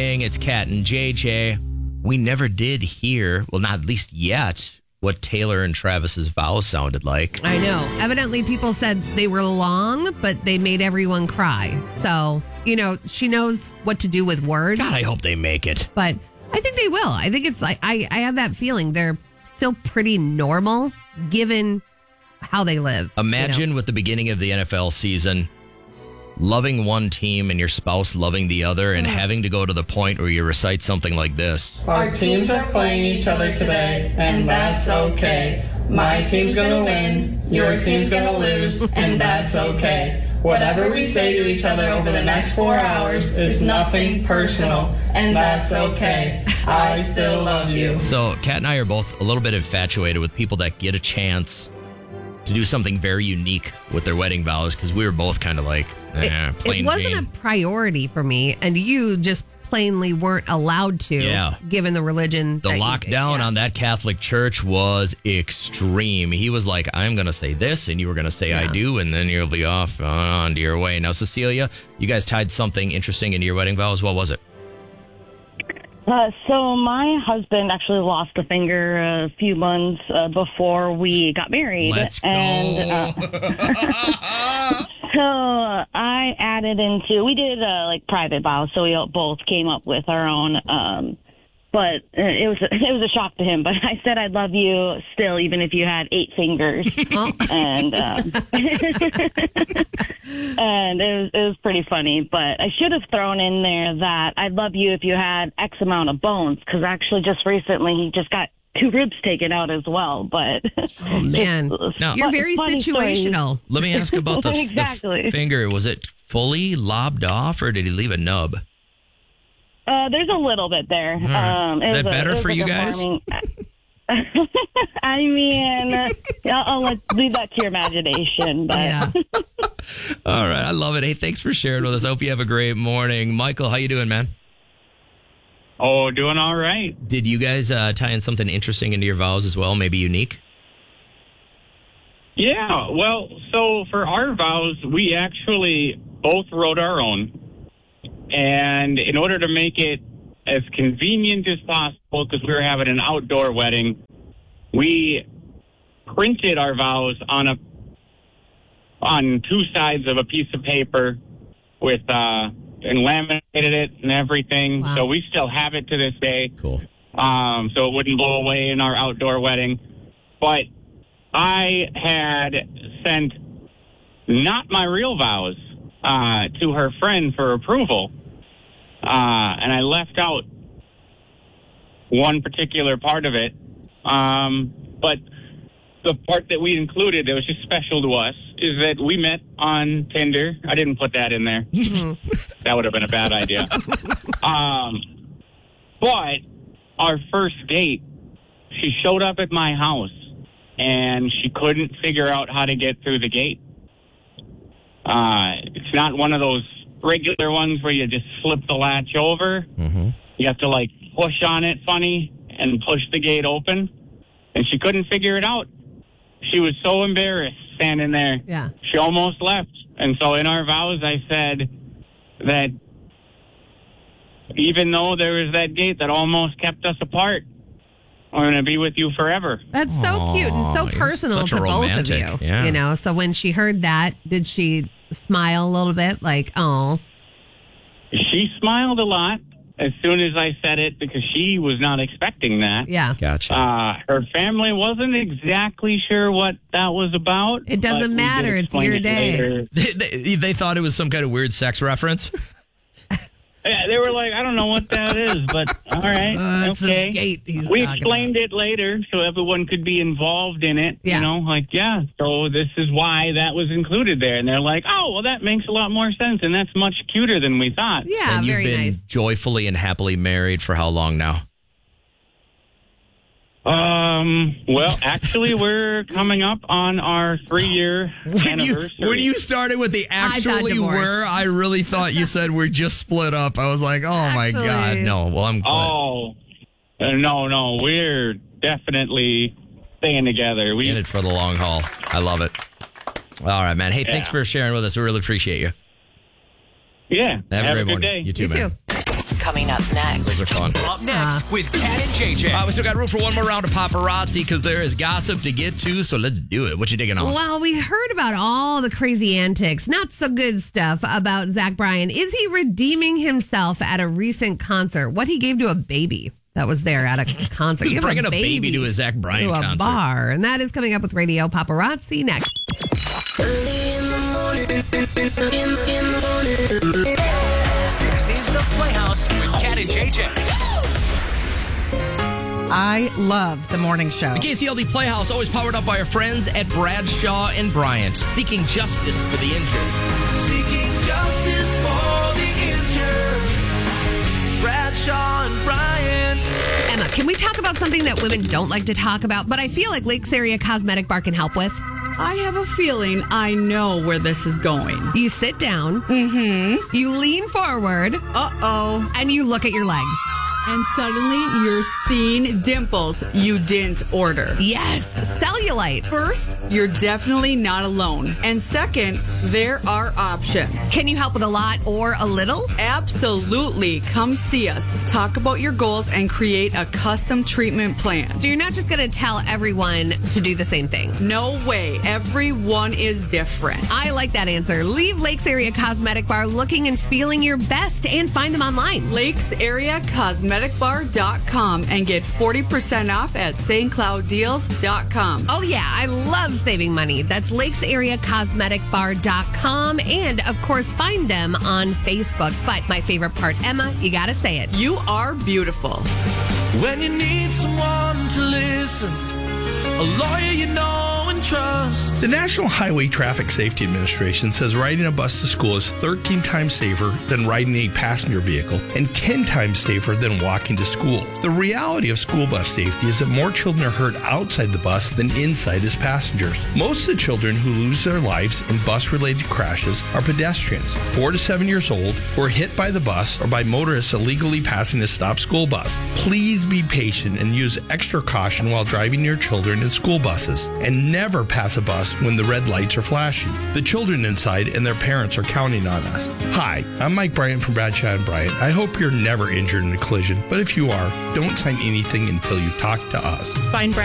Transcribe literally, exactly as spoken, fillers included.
morning. It's Kat and J J. We never did hear, well, not at least yet, what Taylor and Travis's vows sounded like. I know. Evidently, people said they were long, but they made everyone cry. So, you know, she knows what to do with words. God, I hope they make it. But I think they will. I think it's like, I, I have that feeling they're still pretty normal given how they live. Imagine you know? with the beginning of the N F L season, loving one team and your spouse loving the other and having to go to the point where you recite something like this. Our teams are playing each other today, and that's okay. My team's gonna win, your team's gonna lose, and that's okay. Whatever we say to each other over the next four hours is nothing personal, and that's okay. I still love you. So, Kat and I are both a little bit infatuated with people that get a chance to do something very unique with their wedding vows, because we were both kind of like, eh, plain It wasn't Jane. a priority for me, and you just plainly weren't allowed to, Yeah. given the religion. The that you lockdown did. Yeah. on that Catholic church was extreme. He was like, I'm going to say this, and you were going to say Yeah. I do, and then you'll be off on to your way. Now, Cecilia, you guys tied something interesting into your wedding vows. What was it? Uh, so my husband actually lost a finger a few months uh, before we got married. Let's go. And, uh, so I added into, we did uh, like private vows, so we both came up with our own. Um, but uh, it was it was a shock to him. But I said I'd love you still, even if you had eight fingers. and um, and it was it was pretty funny. But I should have thrown in there that I'd love you if you had X amount of bones, because actually just recently he just got two ribs taken out as well. But Oh, man. No. You're very Funny situational. Let me ask about the, Exactly. the finger. Was it fully lobbed off, or did he leave a nub? Uh, there's a little bit there. right. Um, it Is was that a- better it was for a you guys? deforming- I mean, I'll, I'll let, leave that to your imagination. But Yeah. All right. I love it. Hey, thanks for sharing with us. Hope you have a great morning. Michael, how you doing, man? Oh, doing all right. Did you guys uh, tie in something interesting into your vows as well? Maybe unique? Yeah, well, so for our vows, we actually both wrote our own. And in order to make it as convenient as possible, because we were having an outdoor wedding, we printed our vows on a on two sides of a piece of paper with uh, and laminated it and everything. Wow. So we still have it to this day. Cool. Um, so it wouldn't blow away in our outdoor wedding. But I had sent not my real vows uh, to her friend for approval. Uh, and I left out one particular part of it. Um, but the part that we included that was just special to us is that we met on Tinder. I didn't put that in there. That would have been a bad idea. Um, but our first date, she showed up at my house, and she couldn't figure out how to get through the gate. Uh, it's not one of those regular ones where you just flip the latch over. Mm-hmm. You have to, like, push on it funny and push the gate open. And she couldn't figure it out. She was so embarrassed standing there. Yeah. She almost left. And so in our vows, I said that even though there was that gate that almost kept us apart, I'm going to be with you forever. That's so Aw, cute and so you're personal such to a both of romantic. you. Yeah. You know, so when she heard that, did she smile a little bit like, oh, She smiled a lot as soon as I said it because she was not expecting that. yeah. Gotcha. Uh, her family wasn't exactly sure what that was about. It doesn't but we did matter. It's explain your it day. later. They, they, they thought it was some kind of weird sex reference. Yeah, they were like, I don't know what that is, but all right, Uh, it's this okay. gate he's We talking explained it later so everyone could be involved in it. Yeah. You know, like, yeah, so this is why that was included there. And they're like, oh, well, that makes a lot more sense, and that's much cuter than we thought. Yeah, and you've very been nice. joyfully and happily married for how long now? Um, well, actually, we're coming up on our three-year When you, anniversary. when you started with the I thought actually divorce. were, I really thought you said we're just split up. I was like, oh my Actually. God. No, well, I'm glad. Oh, uh, no, no, we're definitely staying together. We In it for the long haul. I love it. All right, man. Hey, thanks Yeah. for sharing with us. We really appreciate you. Yeah. Have, a great a good morning. day. You too, You man. too. Coming up next. Which one? Up next with Kat and J J. Uh, we still got room for one more round of paparazzi because there is gossip to get to, so let's do it. What you digging on? Well, we heard about all the crazy antics, not so good stuff about Zach Bryan. Is he redeeming himself at a recent concert? What he gave to a baby that was there at a concert. He's You have bringing a baby to a Zach Bryan to a concert. bar, and that is coming up with Radio Paparazzi next. This is the Playhouse with Kat and J J. I love the morning show. The K C L D Playhouse, always powered up by our friends at Bradshaw and Bryant, seeking justice for the injured. Seeking justice for the injured. Bradshaw and Bryant. Emma, can we talk about something that women don't like to talk about, but I feel like Lakes Area Cosmetic Bar can help with? I have a feeling I know where this is going. You sit down, Mm-hmm. you lean forward, Uh-oh. and you look at your legs. And suddenly you're seeing dimples you didn't order. Yes, cellulite. First, you're definitely not alone. And second, there are options. Can you help with a lot or a little? Absolutely. Come see us. Talk about your goals and create a custom treatment plan. So you're not just going to tell everyone to do the same thing. No way. Everyone is different. I like that answer. Leave Lakes Area Cosmetic Bar looking and feeling your best and find them online. Lakes Area Cosmetic Bar dot com and get forty percent off at Saint Cloud Deals dot com. Oh, yeah. I love saving money. That's Lakes Area Cosmetic Bar dot com. And, of course, find them on Facebook. But my favorite part, Emma, you got to say it. You are beautiful. When you need someone to listen, a lawyer you know and trust. The National Highway Traffic Safety Administration says riding a bus to school is thirteen times safer than riding a passenger vehicle and ten times safer than walking to school. The reality of school bus safety is that more children are hurt outside the bus than inside as passengers. Most of the children who lose their lives in bus-related crashes are pedestrians, four to seven years old, who are hit by the bus or by motorists illegally passing a stopped school bus. Please be patient and use extra caution while driving your children in school buses, and never pass a bus when the red lights are flashing. The children inside and their parents are counting on us. Hi, I'm Mike Bryant from Bradshaw and Bryant. I hope you're never injured in a collision, but if you are, don't sign anything until you talk to us. Find Brad